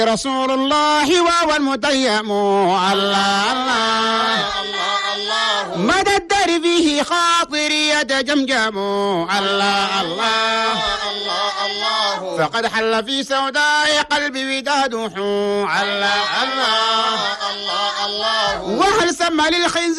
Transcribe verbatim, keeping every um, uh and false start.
رسول الله وهو المتيم الله الله مدى الدر فيه خاطري يتجمجم الله الله فقد حل في سوداء قلبي وداده الله الله وهل سمى للخنزير